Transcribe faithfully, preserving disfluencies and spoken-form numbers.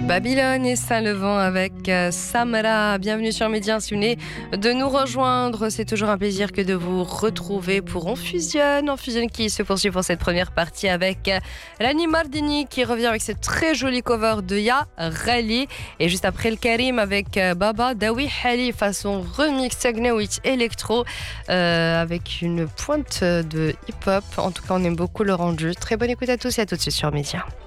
Babylone et Saint-Levant avec euh, Samara. Bienvenue sur Média, si vous venez de nous rejoindre. C'est toujours un plaisir que de vous retrouver pour On Fusionne. On Fusionne qui se poursuit pour cette première partie avec euh, Lani Mardini qui revient avec cette très jolie cover de Ya Rally. Et juste après le Karim avec euh, Baba Dawi Hali façon remix Tagnawit Electro euh, avec une pointe de hip-hop. En tout cas, on aime beaucoup le rendu. Très bonne écoute à tous et à tout de suite sur Média.